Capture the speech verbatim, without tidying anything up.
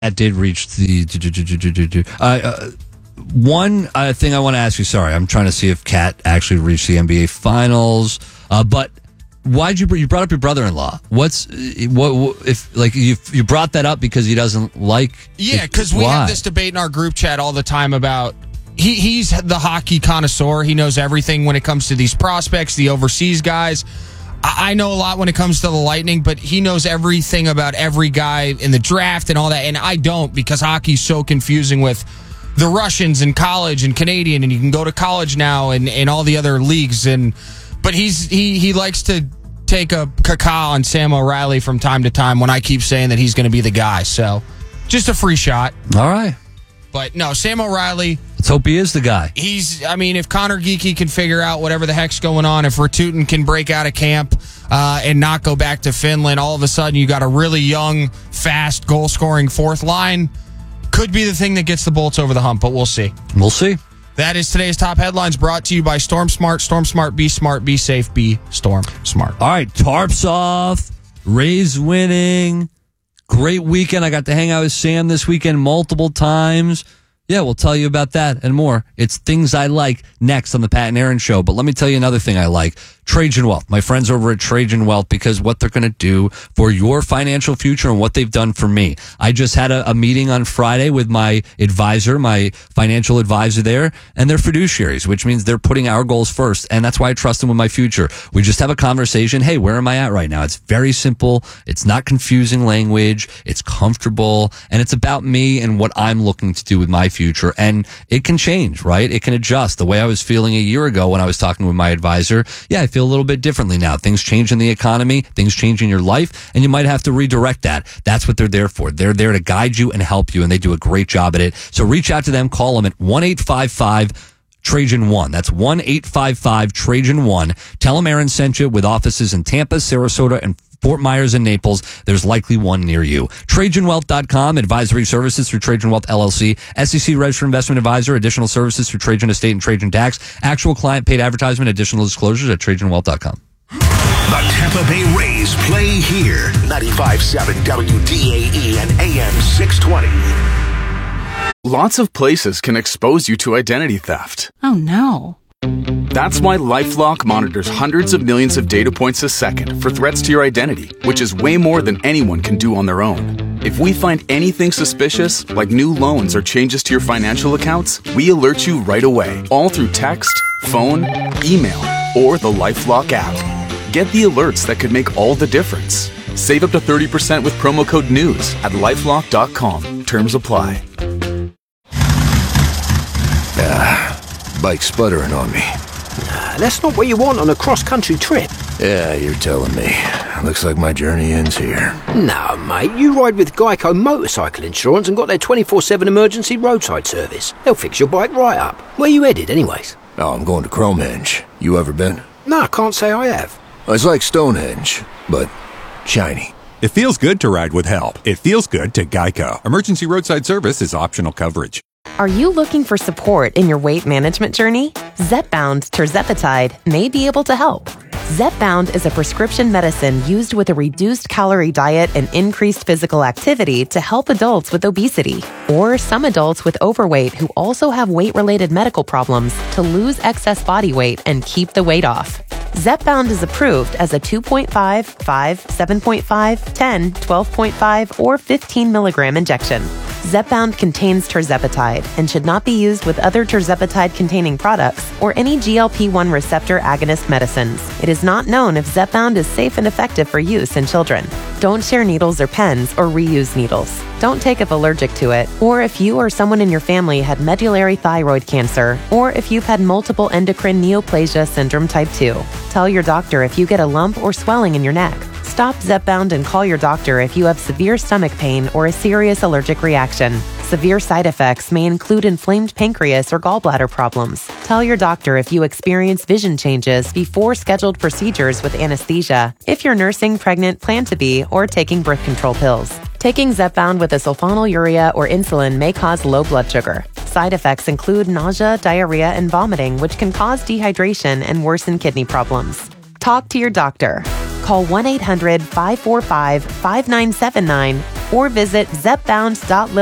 That did reach the. Uh, uh, one uh, thing I want to ask you. Sorry, I'm trying to see if Kat actually reached the N B A Finals. Uh, but why'd you you brought up your brother-in-law? What's what, what if like you you brought that up because he doesn't like? Yeah, because we have this debate in our group chat all the time about he he's the hockey connoisseur. He knows everything when it comes to these prospects, the overseas guys. I know a lot when it comes to the Lightning, but he knows everything about every guy in the draft and all that, and I don't because hockey's so confusing with the Russians and college and Canadian, and you can go to college now and, and all the other leagues. And but he's he he likes to take a caca on Sam O'Reilly from time to time when I keep saying that he's going to be the guy. So just a free shot. All right. But no, Sam O'Reilly. Let's hope he is the guy. He's, I mean, if Connor Geeky can figure out whatever the heck's going on, if Ratutin can break out of camp uh, and not go back to Finland, all of a sudden you got a really young, fast, goal-scoring fourth line. Could be the thing that gets the Bolts over the hump, but we'll see. We'll see. That is today's top headlines brought to you by Storm Smart. Storm Smart, be smart, be safe, be Storm Smart. All right, tarps off, Rays winning. Great weekend. I got to hang out with Sam this weekend multiple times. Yeah, we'll tell you about that and more. It's things I like next on the Pat and Aaron Show. But let me tell you another thing I like. Trajan Wealth. My friends over at Trajan Wealth, because what they're going to do for your financial future and what they've done for me. I just had a, a meeting on Friday with my advisor, my financial advisor there, and they're fiduciaries, which means they're putting our goals first. And that's why I trust them with my future. We just have a conversation. Hey, where am I at right now? It's very simple. It's not confusing language. It's comfortable. And it's about me and what I'm looking to do with my future. And it can change, right? It can adjust. The way I was feeling a year ago when I was talking with my advisor, yeah, I feel a little bit differently now. Things change in the economy, things change in your life, and you might have to redirect that. That's what they're there for. They're there to guide you and help you, and they do a great job at it. So reach out to them, call them at one eight five five Trajan one. That's one eight five five Trajan one. Tell them Aaron sent you, with offices in Tampa, Sarasota, and Fort Myers and Naples. There's likely one near you. Trajan Wealth dot com, advisory services through Trajan Wealth L L C, S E C registered investment advisor, additional services through Trajan Estate and Trajan Tax, actual client paid advertisement, additional disclosures at Trajan Wealth dot com. The Tampa Bay Rays play here. ninety-five point seven W D A E and A M six twenty. Lots of places can expose you to identity theft. Oh, no. That's why LifeLock monitors hundreds of millions of data points a second for threats to your identity, which is way more than anyone can do on their own. If we find anything suspicious, like new loans or changes to your financial accounts, we alert you right away, all through text, phone, email, or the LifeLock app. Get the alerts that could make all the difference. Save up to thirty percent with promo code NEWS at lifelock dot com. Terms apply. Ah, bike's sputtering on me. Nah, that's not what you want on a cross-country trip. Yeah, you're telling me. Looks like my journey ends here. No, mate, you ride with Geico Motorcycle Insurance and got their twenty-four seven emergency roadside service. They'll fix your bike right up. Where you headed, anyways? Oh, I'm going to Cromenge. You ever been? No, I can't say I have. It's like Stonehenge, but shiny. It feels good to ride with help. It feels good to Geico. Emergency roadside service is optional coverage. Are you looking for support in your weight management journey? Zepbound tirzepatide may be able to help. Zepbound is a prescription medicine used with a reduced calorie diet and increased physical activity to help adults with obesity or some adults with overweight who also have weight-related medical problems to lose excess body weight and keep the weight off. Zepbound is approved as a two point five, five, seven point five, ten, twelve point five, or fifteen milligram injection. Zepbound contains tirzepatide and should not be used with other tirzepatide-containing products or any G L P one receptor agonist medicines. It is not known if Zepbound is safe and effective for use in children. Don't share needles or pens or reuse needles. Don't take if allergic to it, or if you or someone in your family had medullary thyroid cancer, or if you've had multiple endocrine neoplasia syndrome type two. Tell your doctor if you get a lump or swelling in your neck. Stop Zepbound and call your doctor if you have severe stomach pain or a serious allergic reaction. Severe side effects may include inflamed pancreas or gallbladder problems. Tell your doctor if you experience vision changes before scheduled procedures with anesthesia, if you're nursing, pregnant, plan to be, or taking birth control pills. Taking Zepbound with a sulfonylurea or insulin may cause low blood sugar. Side effects include nausea, diarrhea, and vomiting, which can cause dehydration and worsen kidney problems. Talk to your doctor. Call one eight hundred, five four five, five nine seven nine or visit zepbound dot lily